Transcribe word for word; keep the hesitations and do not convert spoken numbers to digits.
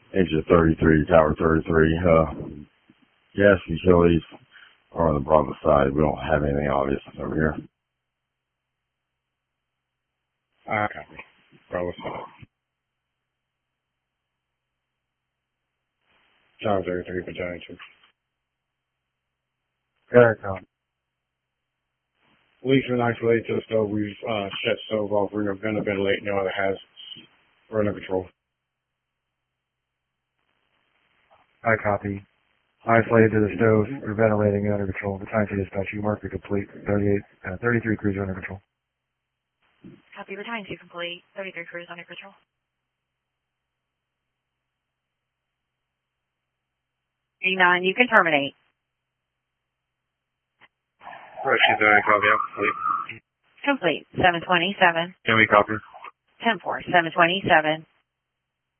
Engine thirty-three, Tower thirty-three. Uh, gas utilities are on the Bravo side. We don't have anything obvious over here. Ah, copy. Bravo side. Tower thirty-three, Battalion two. Caricom. Leaks been isolated to the stove. We've uh, shut stove off. We're going to ventilate. No other hazards. We're under control. I copy. Isolated to the stove. We're ventilating under control. Battalion two dispatch. You mark the complete. thirty-eight, uh, thirty-three crews under control. Copy. Battalion two complete. thirty-three crews under control. E nine, you can terminate. Russian nine, copy. I'm complete. Complete. seven twenty-seven. Can we copy? ten four. seven twenty-seven.